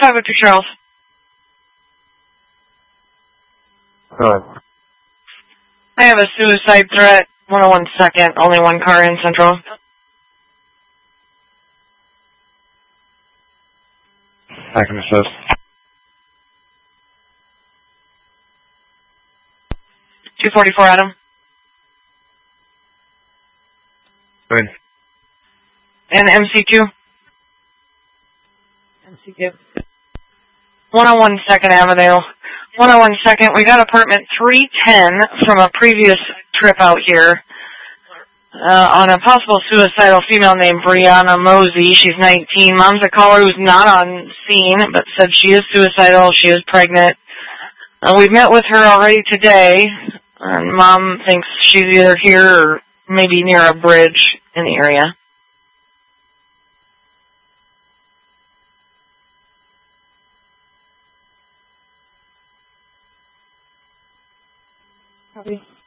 502 Charles. Go ahead. I have a suicide threat. 101 second. Only one car in Central. I can assist. 244 Adam. Good. And MC2. MC2. 101 Second Avenue. 101 Second. We got apartment 310 from a previous trip out here. On a possible suicidal female named Brianna Mosey. She's 19. Mom's a caller who's not on scene, but said she is suicidal. She is pregnant. We've met with her already today, and Mom thinks she's either here or maybe near a bridge in the area. Copy.